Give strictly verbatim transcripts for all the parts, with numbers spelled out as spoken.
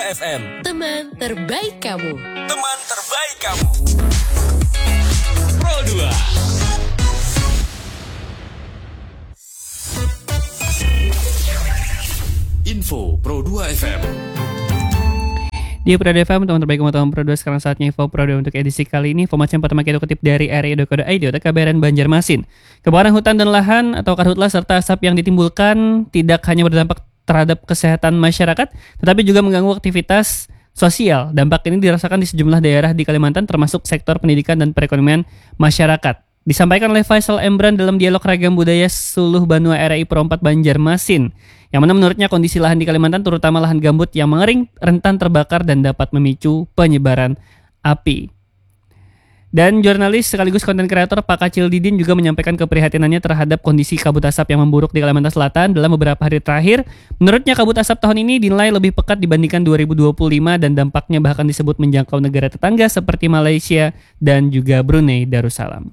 F M. Teman terbaik kamu. Teman terbaik kamu. Pro dua. Info Pro dua F M. Di Pro dua F M, teman terbaik kamu, teman Pro dua. Sekarang saatnya info Pro dua untuk edisi kali ini. Informasi yang pertama kita kutip dari r i dot co dot i d atau K B R N Banjarmasin. Kebakaran hutan dan lahan atau karhutla serta asap yang ditimbulkan tidak hanya berdampak terhadap kesehatan masyarakat, tetapi juga mengganggu aktivitas sosial. Dampak ini dirasakan di sejumlah daerah di Kalimantan, termasuk sektor pendidikan dan perekonomian masyarakat. Disampaikan oleh Faisal Embran dalam dialog Ragam Budaya Suluh Banua R I Pro empat Banjarmasin, yang mana menurutnya kondisi lahan di Kalimantan, terutama lahan gambut yang mengering, rentan terbakar dan dapat memicu penyebaran api. Dan jurnalis sekaligus konten kreator Pak Kacil Didin juga menyampaikan keprihatinannya terhadap kondisi kabut asap yang memburuk di Kalimantan Selatan dalam beberapa hari terakhir. Menurutnya kabut asap tahun ini dinilai lebih pekat dibandingkan dua ribu dua puluh lima dan dampaknya bahkan disebut menjangkau negara tetangga seperti Malaysia dan juga Brunei Darussalam.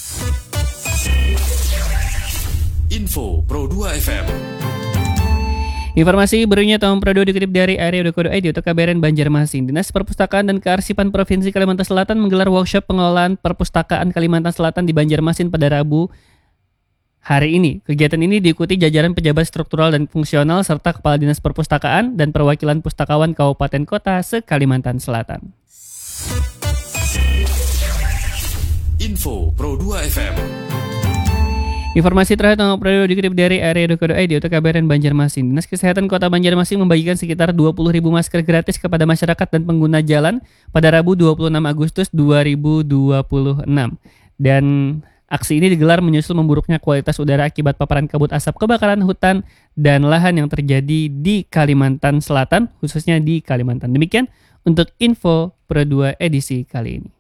Info Pro dua F M. Informasi berikutnya tahun Pro dua dikutip dari r i dot co dot i d atau K B R N Banjarmasin. Dinas Perpustakaan dan Kearsipan Provinsi Kalimantan Selatan menggelar workshop pengelolaan perpustakaan Kalimantan Selatan di Banjarmasin pada Rabu hari ini. Kegiatan ini diikuti jajaran pejabat struktural dan fungsional serta Kepala Dinas Perpustakaan dan perwakilan pustakawan kabupaten kota se-Kalimantan Selatan. Info Pro dua F M. Informasi terakhir tentang Pro dua dikutip dari r i dot co dot i d atau K B R N Banjarmasin. Dinas Kesehatan Kota Banjarmasin membagikan sekitar dua puluh ribu masker gratis kepada masyarakat dan pengguna jalan pada Rabu dua puluh enam Agustus dua ribu dua puluh enam. Dan aksi ini digelar menyusul memburuknya kualitas udara akibat paparan kabut asap kebakaran hutan dan lahan yang terjadi di Kalimantan Selatan, khususnya di Kalimantan. Demikian untuk info Pro dua edisi kali ini.